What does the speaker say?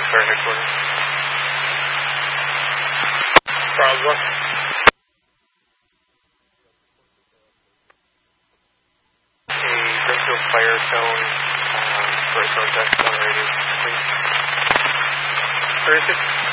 Fire Headquarters. Bravo. A Brimfield fire tone for a contact on radio, please. Where is it?